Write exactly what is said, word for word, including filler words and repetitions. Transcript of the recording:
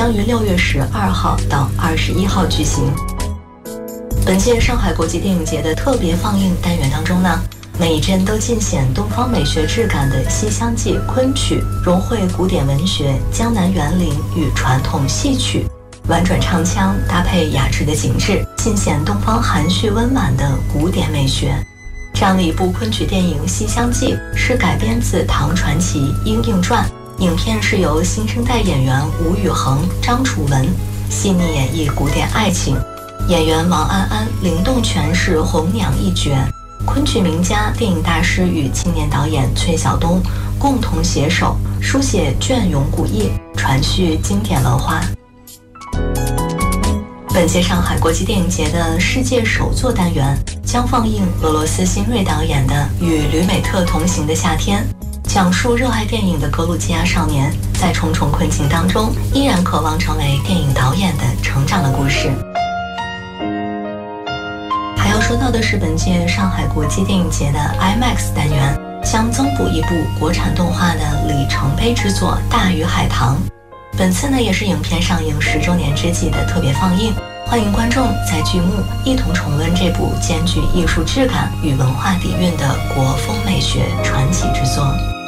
将于六月十二号到二十一号举行。本届上海国际电影节的特别放映单元当中呢，每一帧都尽显东方美学质感的《西厢记》昆曲，融汇古典文学、江南园林与传统戏曲，婉转唱腔搭配雅致的景致，尽显东方含蓄温婉的古典美学。这样的一部昆曲电影《西厢记》是改编自唐传奇《莺莺传》，影片是由新生代演员吴宇恒、张楚文细腻演绎古典爱情，演员王安安灵动诠释红娘一角，昆曲名家、电影大师与青年导演崔晓东共同携手，书写隽永古意，传续经典文化。本届上海国际电影节的世界首作单元将放映俄罗斯新锐导演的《与吕美特同行的夏天》，讲述热爱电影的格鲁吉亚少年在重重困境当中依然渴望成为电影导演的成长的故事。还要说到的是，本届上海国际电影节的 IMAX 单元将增补一部国产动画的里程碑之作《大鱼海棠》。本次呢，也是影片上映十周年之际的特别放映，欢迎观众在剧目一同重温这部兼具艺术质感与文化底蕴的国风美学传奇之作。